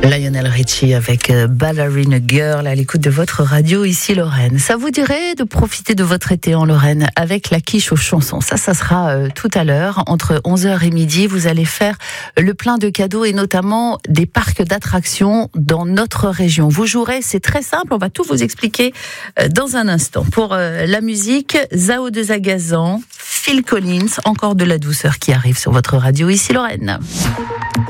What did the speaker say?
Lionel Richie avec Ballerina Girl à l'écoute de votre radio ici Lorraine. Ça vous dirait de profiter de votre été en Lorraine avec la quiche aux chansons? Ça sera tout à l'heure entre 11h et midi. Vous allez faire le plein de cadeaux et notamment des parcs d'attractions dans notre région. Vous jouerez, c'est très simple, on va tout vous expliquer dans un instant. Pour la musique, Zao de Zagazan, Phil Collins, encore de la douceur qui arrive sur votre radio ici Lorraine.